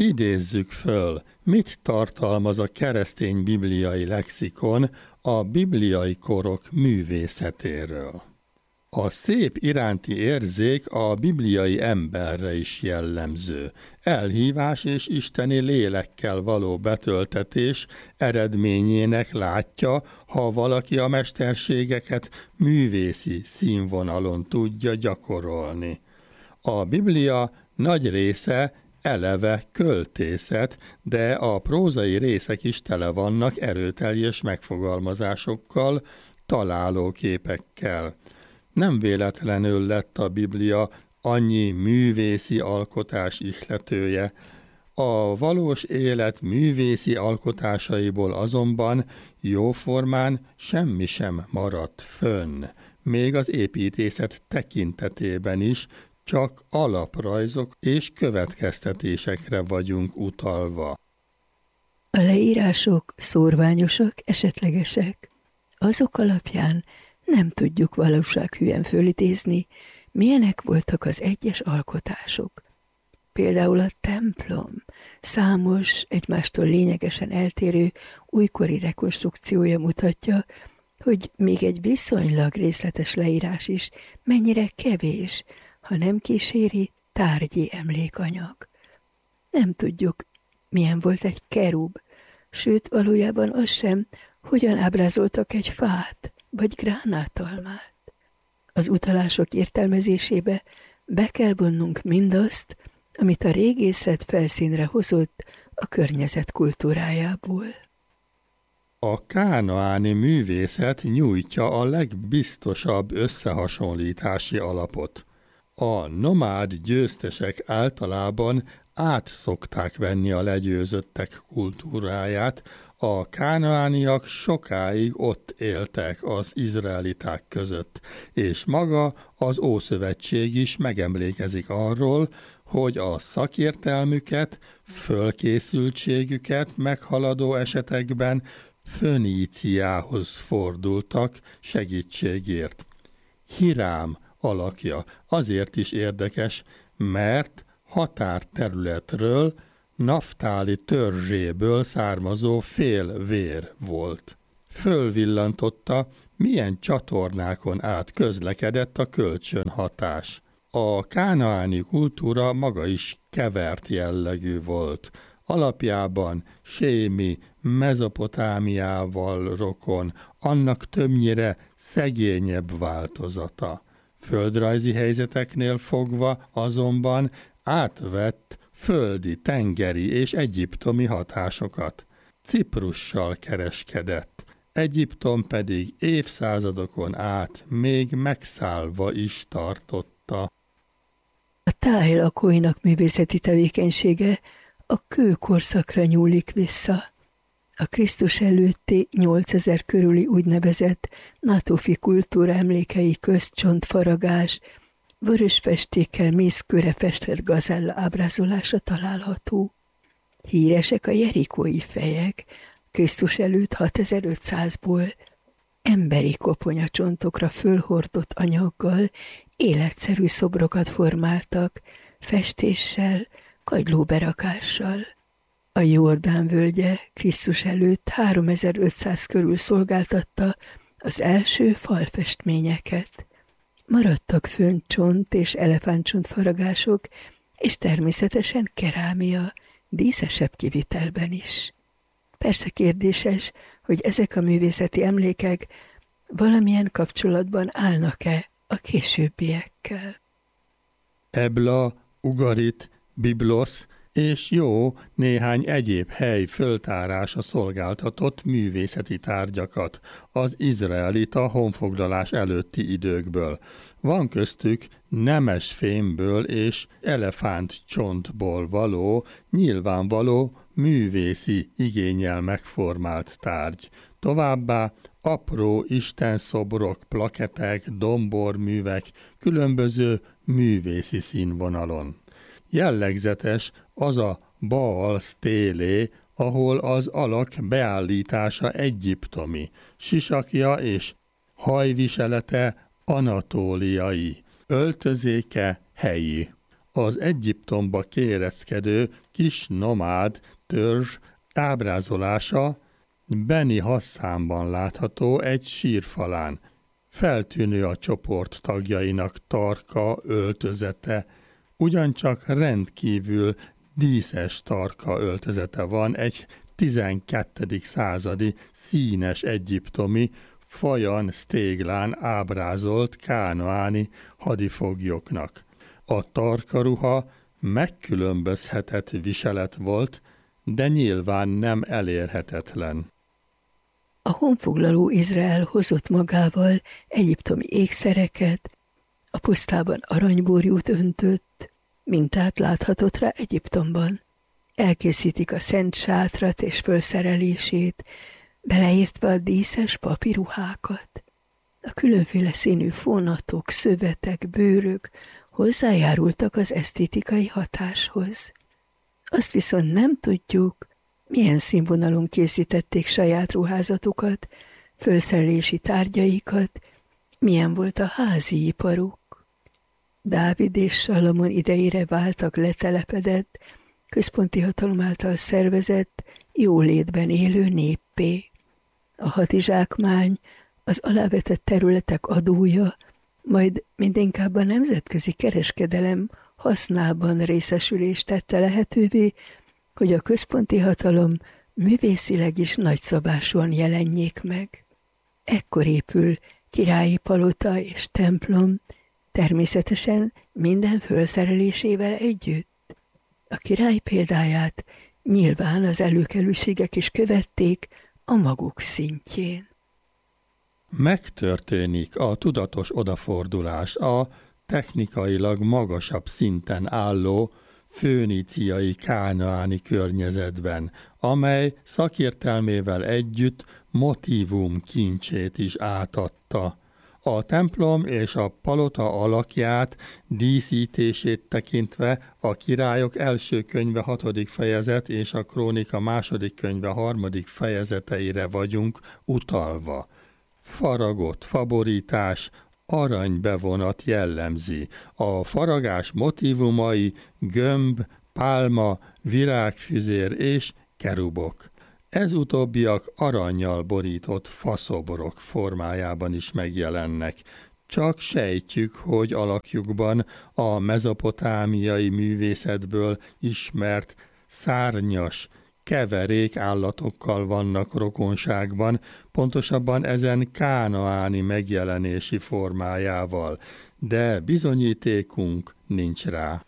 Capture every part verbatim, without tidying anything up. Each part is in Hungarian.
Idézzük föl, mit tartalmaz a keresztény bibliai lexikon a bibliai korok művészetéről. A szép iránti érzék a bibliai emberre is jellemző. Elhívás és isteni lélekkel való betöltetés eredményének látja, ha valaki a mesterségeket művészi színvonalon tudja gyakorolni. A Biblia nagy része eleve költészet, de a prózai részek is tele vannak erőteljes megfogalmazásokkal, találóképekkel. Nem véletlenül lett a Biblia annyi művészi alkotás ihletője. A valós élet művészi alkotásaiból azonban jóformán semmi sem maradt fönn, még az építészet tekintetében is csak alaprajzok és következtetésekre vagyunk utalva. A leírások szórványosak, esetlegesek. Azok alapján nem tudjuk valósághűen fölidézni, milyenek voltak az egyes alkotások. Például a templom számos, egymástól lényegesen eltérő újkori rekonstrukciója mutatja, hogy még egy viszonylag részletes leírás is mennyire kevés, ha nem kíséri tárgyi emlékanyag. Nem tudjuk, milyen volt egy kerub, sőt valójában az sem, hogyan ábrázoltak egy fát vagy gránátalmát. Az utalások értelmezésébe be kell vonnunk mindazt, amit a régészet felszínre hozott a környezet kultúrájából. A kánaáni művészet nyújtja a legbiztosabb összehasonlítási alapot. A nomád győztesek általában át szokták venni a legyőzöttek kultúráját, a kánaániak sokáig ott éltek az izraeliták között, és maga az Ószövetség is megemlékezik arról, hogy a szakértelmüket, fölkészültségüket meghaladó esetekben Föníciához fordultak segítségért. Hirám alakja azért is érdekes, mert határterületről, Naftáli törzséből származó félvér volt. Fölvillantotta, milyen csatornákon át közlekedett a kölcsönhatás. A kánaáni kultúra maga is kevert jellegű volt. Alapjában sémi, Mezopotámiával rokon, annak többnyire szegényebb változata. Földrajzi helyzeteknél fogva azonban átvett földi, tengeri és egyiptomi hatásokat. Ciprussal kereskedett, Egyiptom pedig évszázadokon át még megszállva is tartotta. A táj lakóinak művészeti tevékenysége a kőkorszakra nyúlik vissza. A Krisztus előtti nyolcezer körüli úgynevezett nátufi kultúra emlékei közt csontfaragás, vörös festékkel mészkőre festett gazella ábrázolása található. Híresek a jerikói fejek, Krisztus előtt hatezer-ötszázból, emberi koponyacsontokra fölhordott anyaggal életszerű szobrokat formáltak, festéssel, kagylóberakással. A Jordán völgye Krisztus előtt háromezer-ötszáz körül szolgáltatta az első falfestményeket. Maradtak fönn csont és elefántcsontfaragások, és természetesen kerámia, díszesebb kivitelben is. Persze kérdéses, hogy ezek a művészeti emlékek valamilyen kapcsolatban állnak-e a későbbiekkel. Ebla, Ugarit, Biblosz és jó néhány egyéb hely föltárása szolgáltatott művészeti tárgyakat az izraelita honfoglalás előtti időkből. Van köztük nemes fémből és elefántcsontból való, nyilvánvaló művészi igénnyel megformált tárgy. Továbbá apró istenszobrok, plaketek, domborművek különböző művészi színvonalon. Jellegzetes az a Baal stélé, ahol az alak beállítása egyiptomi, sisakja és hajviselete anatóliai, öltözéke helyi. Az Egyiptomba kéreckedő kis nomád törzs ábrázolása Beni Hasszánban látható egy sírfalán. Feltűnő a csoport tagjainak tarka öltözete, ugyancsak rendkívül díszes tarka öltözete van egy tizenkettedik századi színes egyiptomi, fajan sztéglán ábrázolt kánaáni hadifoglyoknak. A tarkaruha megkülönbözhetett viselet volt, de nyilván nem elérhetetlen. A honfoglaló Izrael hozott magával egyiptomi ékszereket, a pusztában aranyborjút öntött, mintát láthatott rá Egyiptomban. Elkészítik a szent sátrat és fölszerelését, beleértve a díszes papiruhákat. A különféle színű fonatok, szövetek, bőrök hozzájárultak az esztétikai hatáshoz. Azt viszont nem tudjuk, milyen színvonalon készítették saját ruházatukat, fölszerelési tárgyaikat, milyen volt a házi iparuk. Dávid és Salamon idejére váltak letelepedett, központi hatalom által szervezett, jólétben élő néppé. A hadizsákmány, az alávetett területek adója, majd mindinkább a nemzetközi kereskedelem hasznában részesülést tette lehetővé, hogy a központi hatalom művészileg is nagyszabásúan jelenjék meg. Ekkor épül királyi palota és templom, természetesen minden fölszerelésével együtt. A király példáját nyilván az előkelőségek is követték a maguk szintjén. Megtörténik a tudatos odafordulás a technikailag magasabb szinten álló föníciai kánaáni környezetben, amely szakértelmével együtt motívum kincsét is átadta. A templom és a palota alakját, díszítését tekintve a Királyok első könyve hatodik fejezet és a Krónika második könyve harmadik fejezeteire vagyunk utalva. Faragott faborítás, aranybevonat jellemzi. A faragás motívumai gömb, pálma, virágfüzér és kerubok. Ez utóbbiak arannyal borított faszoborok formájában is megjelennek. Csak sejtjük, hogy alakjukban a mezopotámiai művészetből ismert szárnyas, keverék állatokkal vannak rokonságban, pontosabban ezen kánaáni megjelenési formájával, de bizonyítékunk nincs rá.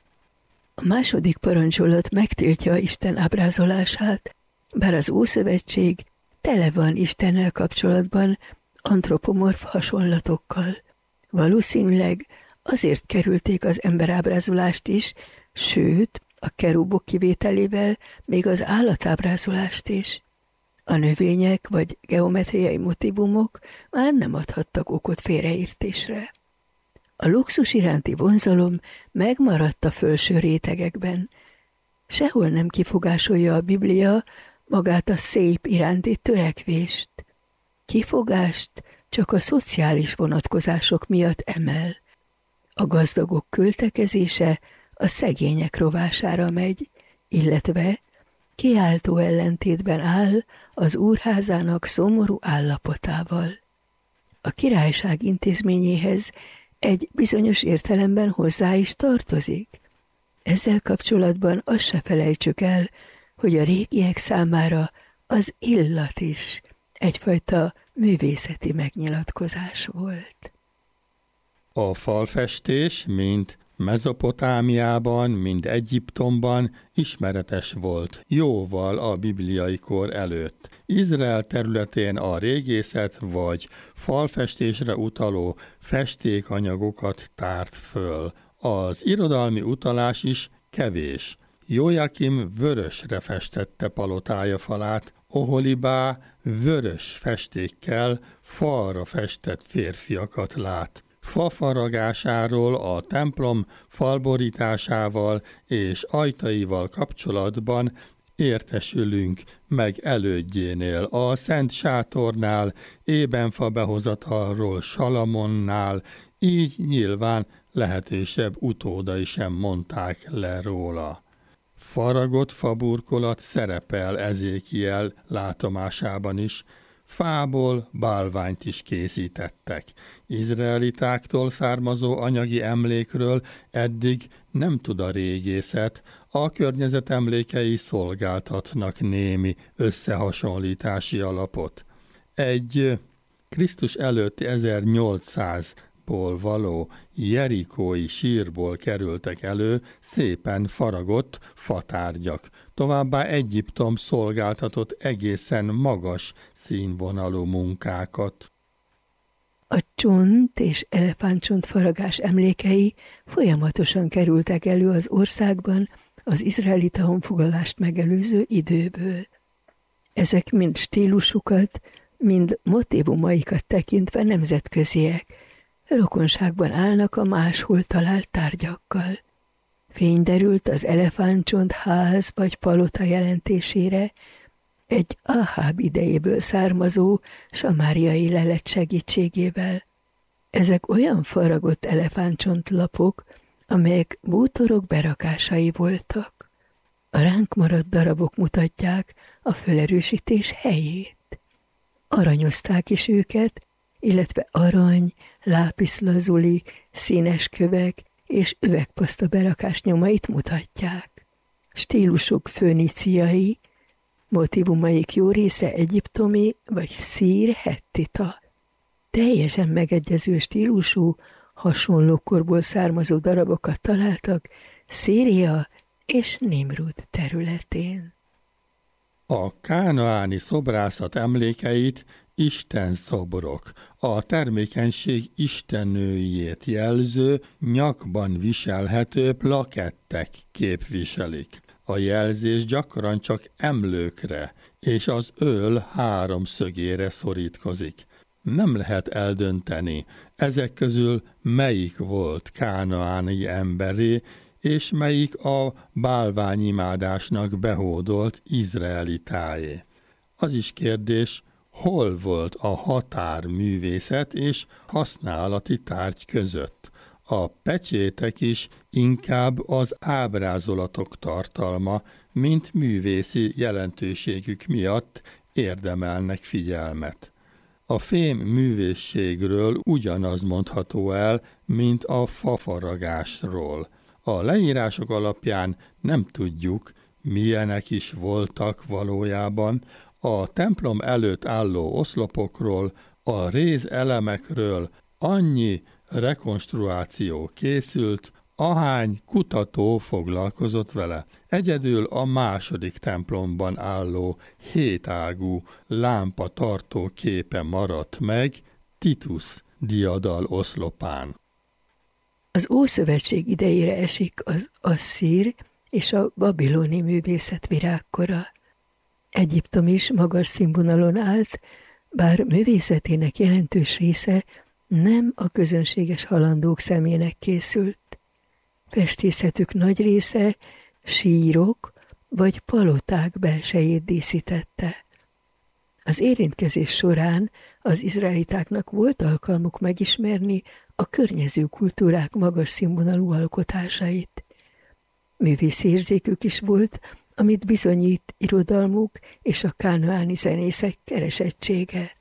A második parancsolat megtiltja Isten ábrázolását, bár az Ószövetség tele van Istennel kapcsolatban antropomorf hasonlatokkal. Valószínűleg azért kerülték az emberábrázolást is, sőt, a kerubok kivételével még az állatábrázolást is. A növények vagy geometriai motívumok már nem adhattak okot félreértésre. A luxus iránti vonzalom megmaradt a fölső rétegekben. Sehol nem kifogásolja a Biblia magát a szép iránti törekvést. Kifogást csak a szociális vonatkozások miatt emel. A gazdagok költekezése a szegények rovására megy, illetve kiáltó ellentétben áll az úrházának szomorú állapotával. A királyság intézményéhez egy bizonyos értelemben hozzá is tartozik. Ezzel kapcsolatban azt se felejtsük el, hogy a régiek számára az illat is egyfajta művészeti megnyilatkozás volt. A falfestés, mint Mezopotámiában, mint Egyiptomban ismeretes volt, jóval a bibliai kor előtt. Izrael területén a régészet vagy falfestésre utaló festékanyagokat tárt föl. Az irodalmi utalás is kevés. Jójakim vörösre festette palotája falát, Oholibá vörös festékkel falra festett férfiakat lát. Fafaragásáról, a templom falborításával és ajtaival kapcsolatban értesülünk meg elődjénél, a Szent Sátornál, ébenfa behozatalról Salamonnál, így nyilván lehetősebb utódai sem mondták le róla. Faragott faburkolat szerepel Ezékiel látomásában is, fából bálványt is készítettek. Izraelitáktól származó anyagi emlékről eddig nem tud a régészet, a környezet emlékei szolgáltatnak némi összehasonlítási alapot. Egy Krisztus előtti ezernyolcszázból való jerikói sírból kerültek elő szépen faragott fatárgyak. Továbbá Egyiptom szolgáltatott egészen magas színvonalú munkákat. A csont és elefántcsont faragás emlékei folyamatosan kerültek elő az országban az izraelita honfoglalást megelőző időből. Ezek mind stílusukat, mind motívumaikat tekintve nemzetköziek, rokonságban állnak a máshol talált tárgyakkal. Fény derült az elefántcsont ház vagy palota jelentésére egy Aháb idejéből származó samáriai lelet segítségével. Ezek olyan faragott elefántcsontlapok, amelyek bútorok berakásai voltak. A ránk maradt darabok mutatják a fölerősítés helyét. Aranyozták is őket, illetve arany, lápiszlazuli, színes kövek és üvegpaszta berakás nyomait mutatják. Stílusuk föníciai, motivumaik jó része egyiptomi vagy szír hettita. Teljesen megegyező stílusú, hasonló korból származó darabokat találtak Szíria és Nimrud területén. A kánaáni szobrászat emlékeit Isten szobrok, a termékenység istennőjét jelző, nyakban viselhető plakettek képviselik. A jelzés gyakran csak emlőkre és az öl háromszögére szorítkozik. Nem lehet eldönteni, ezek közül melyik volt kánaáni emberé, és melyik a bálványimádásnak behódolt izraelitáé. Az is kérdés, hol volt a határművészet és használati tárgy között. A pecsétek is inkább az ábrázolatok tartalma, mint művészi jelentőségük miatt érdemelnek figyelmet. A fém művészségről ugyanaz mondható el, mint a fafaragásról. A leírások alapján nem tudjuk, milyenek is voltak valójában, a templom előtt álló oszlopokról, a rézelemekről annyi rekonstruáció készült, ahány kutató foglalkozott vele. Egyedül a második templomban álló hétágú lámpatartó képe maradt meg Titus diadal oszlopán. Az Ószövetség idejére esik az asszír és a babiloni művészet virágkora. Egyiptom is magas színvonalon állt, bár művészetének jelentős része nem a közönséges halandók szemének készült. Festészetük nagy része sírok vagy paloták belsejét díszítette. Az érintkezés során az izraelitáknak volt alkalmuk megismerni a környező kultúrák magas színvonalú alkotásait. Művészi érzékük is volt, amit bizonyít irodalmuk és a kánaáni zenészek keresettsége.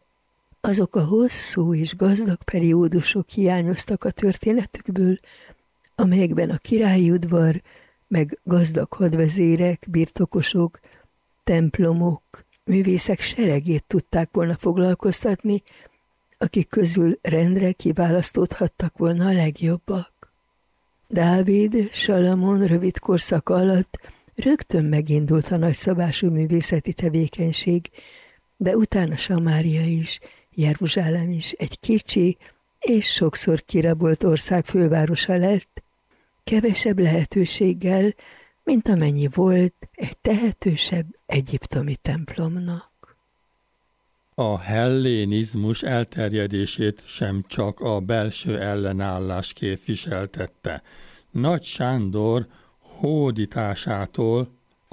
Azok a hosszú és gazdag periódusok hiányoztak a történetükből, amelyekben a királyi udvar, meg gazdag hadvezérek, birtokosok, templomok, művészek seregét tudták volna foglalkoztatni, akik közül rendre kiválasztódhattak volna a legjobbak. Dávid, Salamon rövid korszaka alatt rögtön megindult a nagyszabású művészeti tevékenység, de utána Samária is, Jeruzsálem is egy kicsi és sokszor kirabolt ország fővárosa lett, kevesebb lehetőséggel, mint amennyi volt egy tehetősebb egyiptomi templomnak. A hellénizmus elterjedését sem csak a belső ellenállás képviseltette. Nagy Sándor hódításától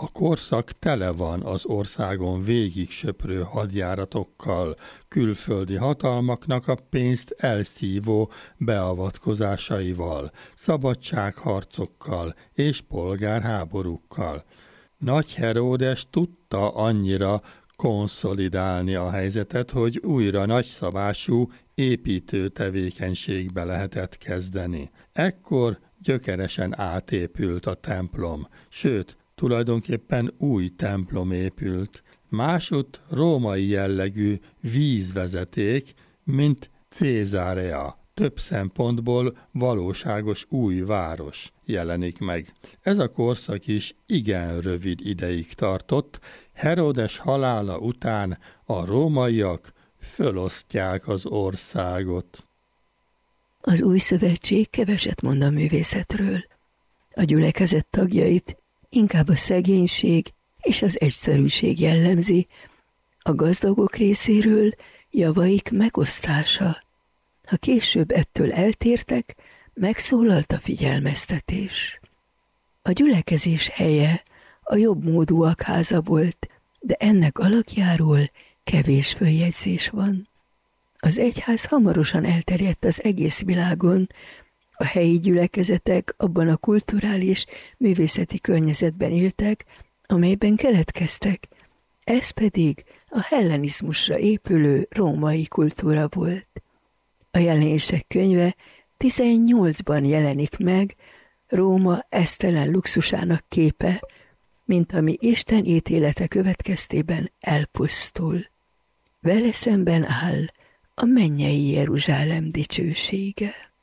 A korszak tele van az országon végig söprő hadjáratokkal, külföldi hatalmaknak a pénzt elszívó beavatkozásaival, szabadságharcokkal és polgárháborúkkal. Nagy Heródes tudta annyira konszolidálni a helyzetet, hogy újra nagyszabású építő tevékenységbe lehetett kezdeni. Ekkor gyökeresen átépült a templom, sőt, tulajdonképpen új templom épült. Másutt római jellegű vízvezeték, mint Cézarea, több szempontból valóságos új város jelenik meg. Ez a korszak is igen rövid ideig tartott, Heródes halála után a rómaiak fölosztják az országot. Az új szövetség keveset mond a művészetről. A gyülekezet tagjait inkább a szegénység és az egyszerűség jellemzi, a gazdagok részéről javaik megosztása. Ha később ettől eltértek, megszólalt a figyelmeztetés. A gyülekezés helye a jobbmódúak háza volt, de ennek alakjáról kevés följegyzés van. Az egyház hamarosan elterjedt az egész világon, a helyi gyülekezetek abban a kulturális, művészeti környezetben éltek, amelyben keletkeztek, ez pedig a hellenizmusra épülő római kultúra volt. A Jelenések könyve tizennyolcban jelenik meg Róma esztelen luxusának képe, mint ami Isten ítélete következtében elpusztul. Vele szemben áll a mennyei Jeruzsálem dicsősége.